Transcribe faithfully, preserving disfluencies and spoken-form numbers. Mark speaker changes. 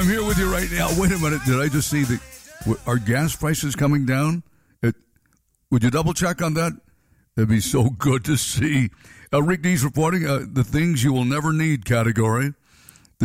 Speaker 1: I'm here with you right now. Wait a minute. Did I just see the are gas prices coming down? It, would you double check on that? That'd be so good to see. Uh, Rick Dees reporting uh, the things you will never need category.